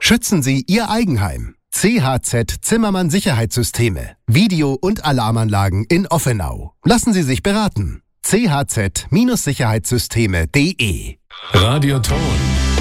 Schützen Sie Ihr Eigenheim. CHZ Zimmermann Sicherheitssysteme. Video- und Alarmanlagen in Offenau. Lassen Sie sich beraten. chz-sicherheitssysteme.de Radioton.